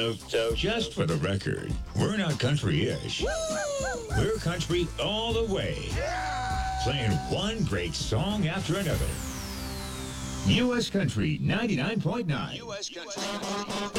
So just for the record, we're not country-ish. We're country all the way. Playing one great song after another. U.S. Country 99.9. U.S. Country.